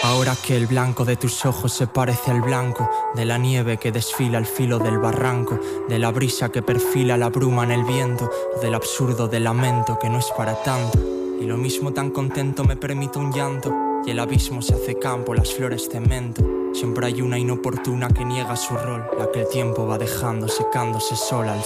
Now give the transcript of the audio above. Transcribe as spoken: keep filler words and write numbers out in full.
Ahora que el blanco de tus ojos se parece al blanco de la nieve que desfila al filo del barranco, de la brisa que perfila la bruma en el viento, o del absurdo del lamento que no es para tanto. Y lo mismo tan contento me permite un llanto, y el abismo se hace campo, las flores cemento. Siempre hay una inoportuna que niega su rol, la que el tiempo va dejando secándose sola al